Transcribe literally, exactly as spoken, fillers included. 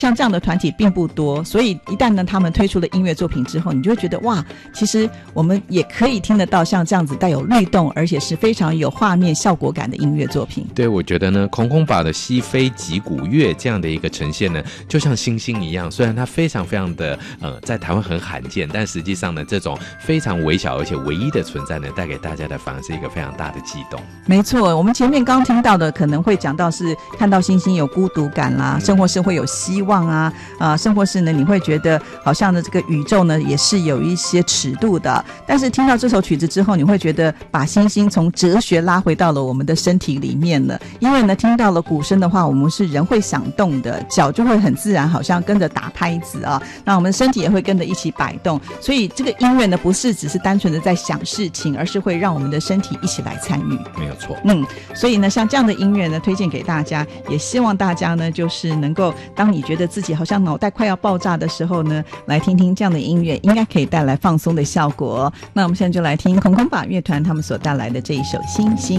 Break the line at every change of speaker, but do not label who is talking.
像这样的团体并不多，所以一旦呢他们推出了音乐作品之后，你就会觉得哇，其实我们也可以听得到像这样子带有律动而且是非常有画面效果感的音乐作品。
对，我觉得呢空空法的西非击鼓乐这样的一个呈现呢，就像星星一样，虽然它非常非常的呃在台湾很罕见，但实际上呢这种非常微小而且唯一的存在呢，带给大家的反而是一个非常大的悸动。
没错，我们前面刚听到的可能会讲到是看到星星有孤独感啦，甚或是会有希望啊，呃，甚或是呢你会觉得好像呢这个宇宙呢也是有一些尺度的。但是听到这首曲子之后，你会觉得把星星从哲学拉回到了我们的身体里面了，因为呢听到了鼓声的话，我们是人会想动的，脚就会很自然好像跟着打拍子啊，那我们身体也会跟着一起摆动，所以这个音乐呢不是只是单纯的在想事情，而是会让我们的身体一起来参与。
没有错。
嗯，所以呢像这样的音乐呢推荐给大家，也希望大家呢就是能够当你觉得自己好像脑袋快要爆炸的时候呢，来听听这样的音乐，应该可以带来放松的效果。那我们现在就来听空空法乐团他们所带来的这一首星星。